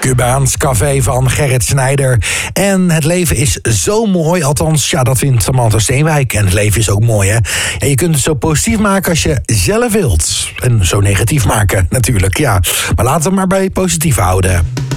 Cubaans Café van Gerrit Snijder. En het leven is zo mooi, althans, ja, dat vindt Samantha Steenwijk. En het leven is ook mooi, hè? En je kunt het zo positief maken als je zelf wilt. En zo negatief maken, natuurlijk, ja. Maar laten we het maar bij positief houden.